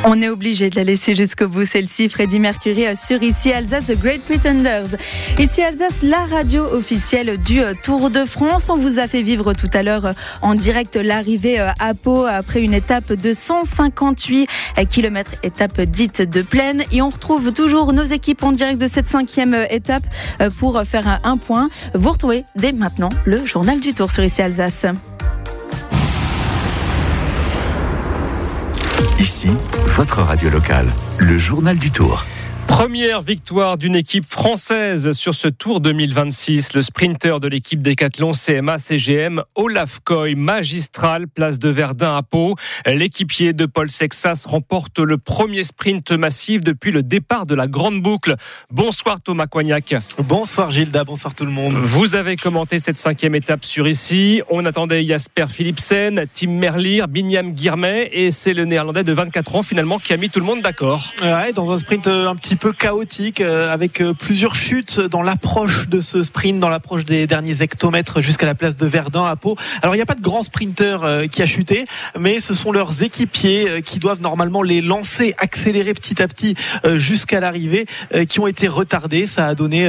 On est obligé de la laisser jusqu'au bout, celle-ci. Freddie Mercury sur Ici Alsace, The Great Pretenders. Ici Alsace, la radio officielle du Tour de France. On vous a fait vivre tout à l'heure en direct l'arrivée à Pau après une étape de 158 km, étape dite de plaine. Et on retrouve toujours nos équipes en direct de cette 5e étape pour faire un point. Vous retrouvez dès maintenant le journal du Tour sur Ici Alsace. Ici, votre radio locale, le journal du Tour. Première victoire d'une équipe française sur ce Tour 2026. Le sprinter de l'équipe Décathlon CMA-CGM, Olaf Koy, magistral, place de Verdun à Pau. L'équipier de Paul Sexas remporte le premier sprint massif depuis le départ de la Grande Boucle. Bonsoir Thomas Coignac. Bonsoir Gilda, bonsoir tout le monde. Vous avez commenté cette 5e étape sur Ici. On attendait Jasper Philipsen, Tim Merlier, Binyam Girmay et c'est le Néerlandais de 24 ans finalement qui a mis tout le monde d'accord. Ouais, dans un sprint un petit peu chaotique avec plusieurs chutes dans l'approche de ce sprint, dans l'approche des derniers hectomètres jusqu'à la place de Verdun à Pau. Alors il n'y a pas de grand sprinter qui a chuté, mais ce sont leurs équipiers qui doivent normalement les lancer, accélérer petit à petit jusqu'à l'arrivée, qui ont été retardés. Ça a donné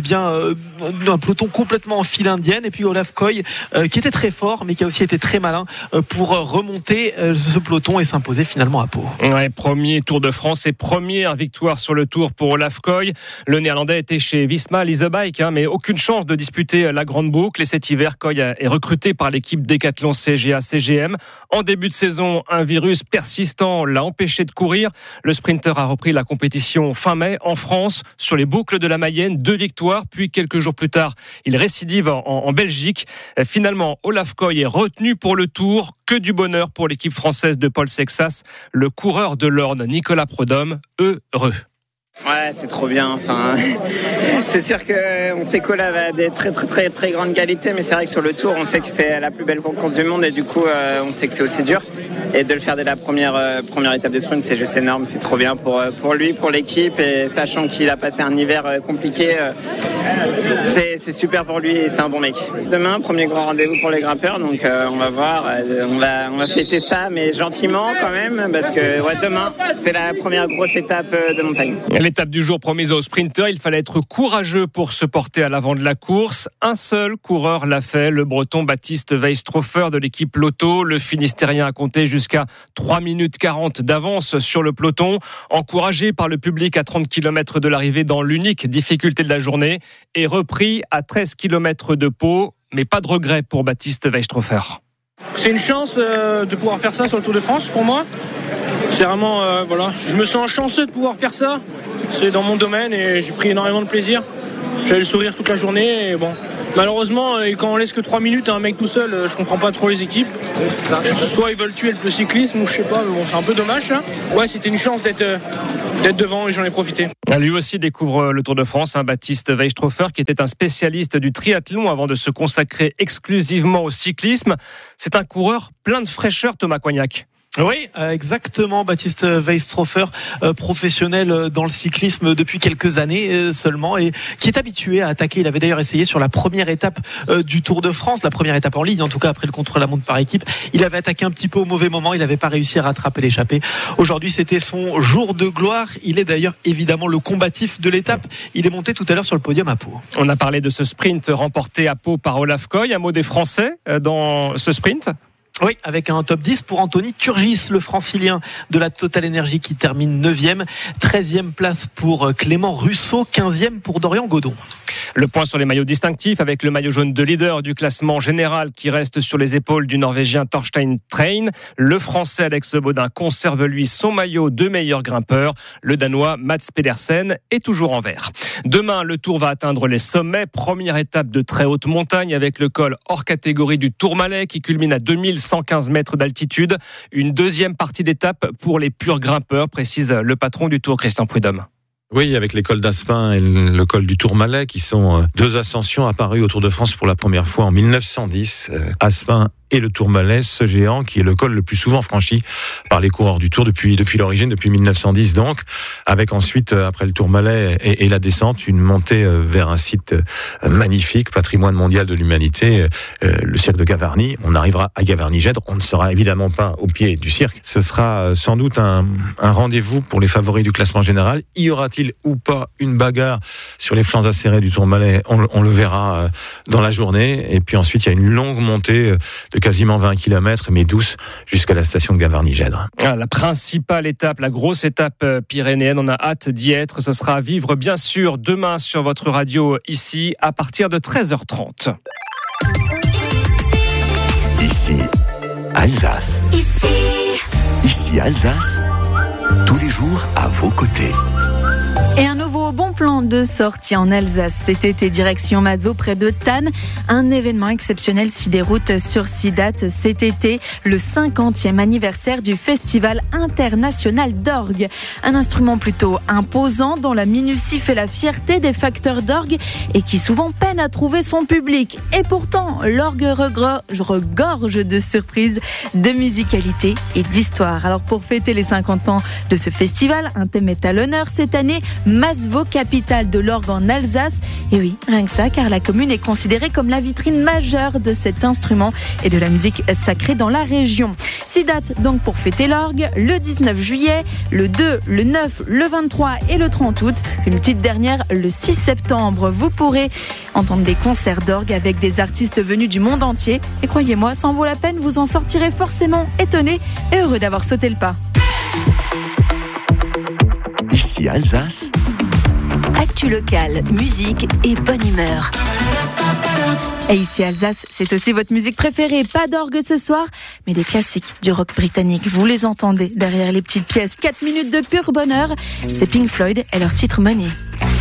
un peloton complètement en file indienne. Et puis Olaf Koy qui était très fort, mais qui a aussi été très malin pour remonter ce peloton et s'imposer finalement à Pau. Ouais, premier Tour de France et première victoire sur le Tour pour Olaf Koy. Le Néerlandais était chez Visma Lease Bike, mais aucune chance de disputer la Grande Boucle. Et cet hiver, Koy est recruté par l'équipe Décathlon CGA-CGM. En début de saison, un virus persistant l'a empêché de courir. Le sprinter a repris la compétition fin mai en France sur les boucles de la Mayenne. 2 victoires, puis quelques jours plus tard, il récidive en Belgique. Finalement, Olaf Koy est retenu pour le Tour. Que du bonheur pour l'équipe française de Paul Sexas. Le coureur de l'Orne, Nicolas Prodhomme, heureux. Ouais, c'est trop bien. Enfin, c'est sûr qu'on sait qu'Olaf a des très grandes qualités, mais c'est vrai que sur le Tour, on sait que c'est la plus belle course du monde et du coup, on sait que c'est aussi dur. Et de le faire dès la première étape de sprint, c'est juste énorme. C'est trop bien pour lui, pour l'équipe, et sachant qu'il a passé un hiver compliqué, c'est super pour lui et c'est un bon mec. Demain, premier grand rendez-vous pour les grimpeurs, donc on va voir, on va fêter ça, mais gentiment quand même, parce que demain, c'est la première grosse étape de montagne. L'étape du jour promise aux sprinteurs, il fallait être courageux pour se porter à l'avant de la course. Un seul coureur l'a fait, le breton Baptiste Weistrofer de l'équipe Lotto. Le Finistérien a compté jusqu'à 3 minutes 40 d'avance sur le peloton. Encouragé par le public à 30 km de l'arrivée dans l'unique difficulté de la journée, et repris à 13 km de Pau, mais pas de regret pour Baptiste Weistrofer. C'est une chance de pouvoir faire ça sur le Tour de France pour moi. C'est vraiment, je me sens chanceux de pouvoir faire ça. C'est dans mon domaine et j'ai pris énormément de plaisir. J'avais le sourire toute la journée et bon, malheureusement, quand on laisse que 3 minutes à un mec tout seul, je comprends pas trop les équipes. Soit ils veulent tuer le cyclisme ou je sais pas, mais bon, c'est un peu dommage. Ouais, c'était une chance d'être devant et j'en ai profité. Lui aussi découvre le Tour de France, Baptiste Weistrofer, qui était un spécialiste du triathlon avant de se consacrer exclusivement au cyclisme. C'est un coureur plein de fraîcheur, Thomas Coignac. Oui, exactement. Baptiste Weistrofer, professionnel dans le cyclisme depuis quelques années seulement, et qui est habitué à attaquer. Il avait d'ailleurs essayé sur la première étape du Tour de France, la première étape en ligne, en tout cas après le contre-la-montre par équipe. Il avait attaqué un petit peu au mauvais moment, il n'avait pas réussi à rattraper l'échappée. Aujourd'hui, c'était son jour de gloire. Il est d'ailleurs évidemment le combatif de l'étape. Il est monté tout à l'heure sur le podium à Pau. On a parlé de ce sprint remporté à Pau par Olaf Koy. Un mot des Français dans ce sprint ? Oui, avec un top 10 pour Anthony Turgis, le francilien de la Total Energy qui termine 9e. 13e place pour Clément Russo, 15e pour Dorian Godon. Le point sur les maillots distinctifs avec le maillot jaune de leader du classement général qui reste sur les épaules du Norvégien Torstein Train. Le Français Alex Baudin conserve lui son maillot de meilleur grimpeur. Le Danois Mats Pedersen est toujours en vert. Demain, le Tour va atteindre les sommets. Première étape de très haute montagne avec le col hors catégorie du Tourmalet qui culmine à 2115 mètres d'altitude. Une deuxième partie d'étape pour les purs grimpeurs, précise le patron du Tour, Christian Prudhomme. Oui, avec les cols d'Aspin et le col du Tourmalet qui sont 2 ascensions apparues au Tour de France pour la première fois en 1910. Aspin et le Tourmalet, ce géant qui est le col le plus souvent franchi par les coureurs du Tour depuis l'origine, depuis 1910 donc, avec ensuite, après le Tourmalet et la descente, une montée vers un site magnifique, patrimoine mondial de l'humanité, le cirque de Gavarnie. On arrivera à Gavarnie-Gèdre, on ne sera évidemment pas au pied du cirque. Ce sera sans doute un rendez-vous pour les favoris du classement général. Y aura-t-il ou pas une bagarre sur les flancs acérés du Tourmalet? On le verra dans la journée. Et puis ensuite, il y a une longue montée de quasiment 20 km, mais douce, jusqu'à la station de Gavarnie-Gèdre. La principale étape, la grosse étape pyrénéenne, on a hâte d'y être. Ce sera à vivre, bien sûr, demain sur votre radio, ici, à partir de 13h30. Ici, Alsace. Ici, Alsace. Tous les jours, à vos côtés. Et un nouveau bon plan de sortie en Alsace cet été, direction Mazaux près de Thann. Un événement exceptionnel s'y déroute sur 6 dates cet été, le 50e anniversaire du Festival international d'orgue. Un instrument plutôt imposant dont la minutie fait la fierté des facteurs d'orgue et qui souvent peine à trouver son public. Et pourtant, l'orgue regorge de surprises, de musicalité et d'histoire. Alors pour fêter les 50 ans de ce festival, un thème est à l'honneur cette année. Mazaux, capitale de l'orgue en Alsace. Et oui, rien que ça, car la commune est considérée comme la vitrine majeure de cet instrument et de la musique sacrée dans la région. 6 dates donc pour fêter l'orgue, le 19 juillet, le 2, le 9, le 23 et le 30 août. Une petite dernière, le 6 septembre. Vous pourrez entendre des concerts d'orgue avec des artistes venus du monde entier. Et croyez-moi, ça en vaut la peine, vous en sortirez forcément étonné et heureux d'avoir sauté le pas. Ici, Alsace. Actu locale, musique et bonne humeur. Et ici Alsace, c'est aussi votre musique préférée. Pas d'orgue ce soir, mais des classiques du rock britannique. Vous les entendez derrière les petites pièces. 4 minutes de pur bonheur. C'est Pink Floyd et leur titre Money.